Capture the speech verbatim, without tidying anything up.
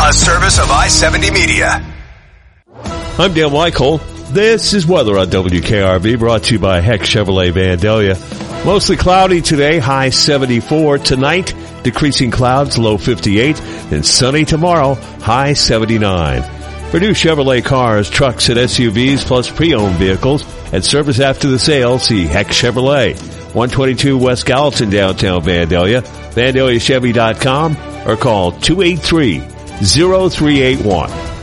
a service of I seventy Media. I'm Dan Weichel. This is weather on W K R V, brought to you by Heck Chevrolet Vandalia. Mostly cloudy today, high seventy-four. Tonight, decreasing clouds, low fifty-eight. And sunny tomorrow, high seventy-nine. For new Chevrolet cars, trucks, and S U Vs, plus pre-owned vehicles, and service after the sale, see Heck Chevrolet. one twenty-two West Gallatin, downtown Vandalia. Vandalia Chevy dot com or call two eight three, zero three eight one.